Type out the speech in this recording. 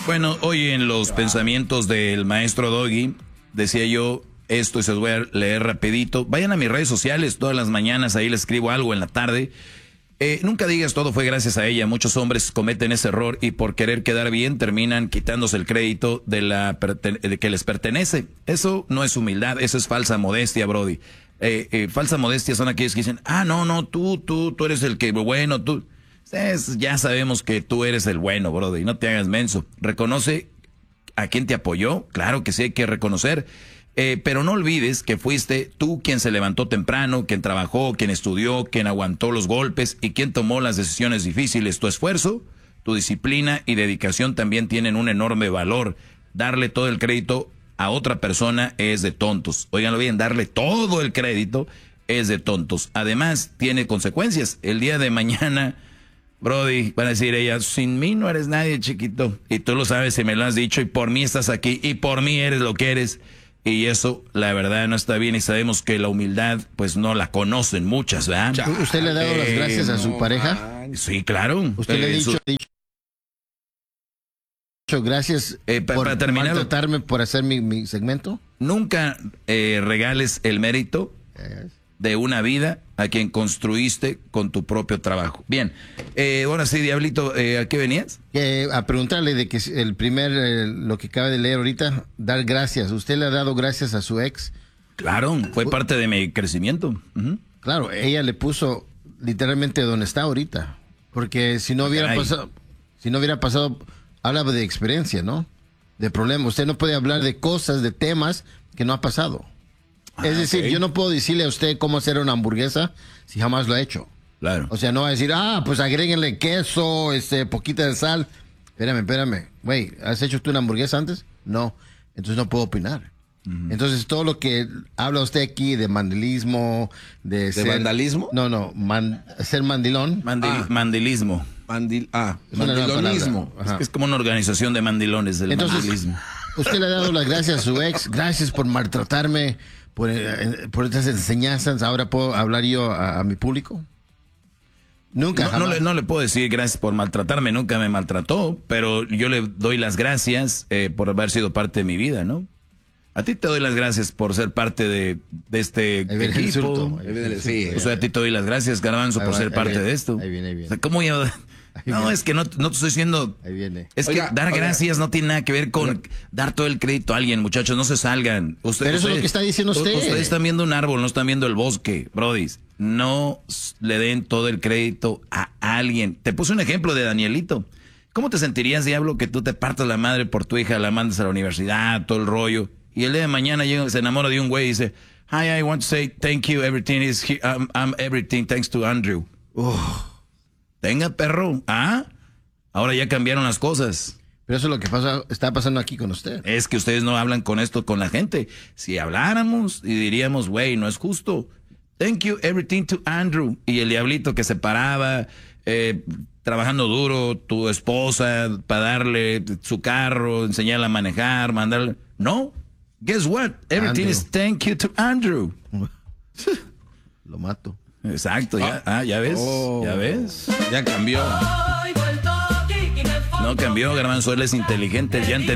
Bueno, hoy en los pensamientos del maestro Doggy, decía yo esto y se los voy a leer rapidito. Vayan a mis redes sociales todas las mañanas, ahí les escribo algo en la tarde. Nunca digas todo fue gracias a ella. Muchos hombres cometen ese error y por querer quedar bien terminan quitándose el crédito de que les pertenece. Eso no es humildad, eso es falsa modestia, Brody. Falsa modestia son aquellos que dicen, no, tú eres el que bueno, tú. Ya sabemos que tú eres el bueno, Brody, no te hagas menso. Reconoce a quien te apoyó, claro que sí hay que reconocer. Pero no olvides que fuiste tú quien se levantó temprano, quien trabajó, quien estudió, quien aguantó los golpes y quien tomó las decisiones difíciles. Tu esfuerzo, tu disciplina y dedicación también tienen un enorme valor. Darle todo el crédito a otra persona es de tontos. Óiganlo bien, darle todo el crédito es de tontos. Además, tiene consecuencias. El día de mañana, Brody, van a decir ella, sin mí no eres nadie, chiquito. Y tú lo sabes y me lo has dicho y por mí estás aquí y por mí eres lo que eres. Y eso, la verdad, no está bien y sabemos que la humildad, pues no la conocen muchas, ¿verdad? ¿Usted le ha dado las gracias a su pareja? Sí, claro. ¿Usted le ha dicho gracias para terminar, maltratarme por hacer mi segmento? Nunca regales el mérito de una vida a quien construiste con tu propio trabajo. Bien, ahora sí, Diablito, ¿a qué venías? A preguntarle de que el primer, lo que acaba de leer ahorita, dar gracias. ¿Usted le ha dado gracias a su ex? Claro, fue parte de mi crecimiento. Claro, ella le puso literalmente donde está ahorita. Porque si no hubiera pasado, habla de experiencia, ¿no? De problemas. Usted no puede hablar de cosas, de temas que no ha pasado. Es decir, yo no puedo decirle a usted cómo hacer una hamburguesa si jamás lo ha hecho. Claro. O sea, no va a decir, pues agréguenle queso, poquita de sal. Espérame. Güey, ¿has hecho tú una hamburguesa antes? No. Entonces no puedo opinar. Entonces todo lo que habla usted aquí de mandilismo, ¿De vandalismo? No, ser mandilón. Mandilismo. Mandilonismo. Es como una organización de mandilones del mandilismo. Usted le ha dado las gracias a su ex. Gracias por maltratarme, por estas enseñanzas. Ahora puedo hablar yo a mi público. Nunca. No le puedo decir gracias por maltratarme, nunca me maltrató, pero yo le doy las gracias por haber sido parte de mi vida, ¿no? A ti te doy las gracias por ser parte de este equipo. O sea, a ti te doy las gracias, Garbanzo, por ser parte de esto. Ahí viene. O sea, ¿cómo yo? No, es que no te estoy diciendo. Ahí viene. Es que dar gracias no tiene nada que ver con dar todo el crédito a alguien, muchachos, no se salgan. Pero eso es lo que está diciendo usted. Ustedes están viendo un árbol, no están viendo el bosque, brodis. No le den todo el crédito a alguien. Te puse un ejemplo de Danielito. ¿Cómo te sentirías, diablo, que tú te partas la madre por tu hija, la mandas a la universidad, todo el rollo? Y el día de mañana se enamora de un güey y dice, hi, I want to say thank you, everything is here, I'm everything thanks to Andrew. Tenga, perro. Ahora ya cambiaron las cosas. Pero eso es lo que está pasando aquí con usted. Es que ustedes no hablan con esto con la gente. Si habláramos y diríamos, güey, no es justo. Thank you, everything to Andrew. Y el diablito que se paraba, trabajando duro, tu esposa, para darle su carro, enseñarla a manejar, mandarle. No. Guess what? Everything is thank you to Andrew. Lo mato. Exacto, ya ves, ya ves. Ya cambió. No cambió, Garbanzo, él es inteligente, ya entendió.